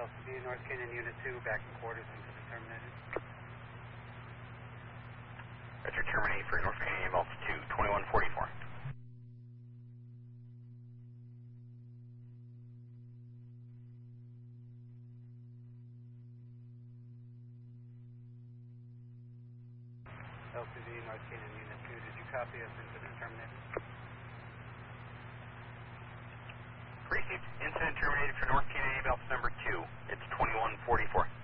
LCD, North Canyon Unit 2, back in quarters into the terminated. Roger, terminate for North Canyon altitude 2144. LCD, North Canyon Unit 2, did you copy us into the terminated? Received. Incident terminated for North Canyon altitude number 2. It's 2144.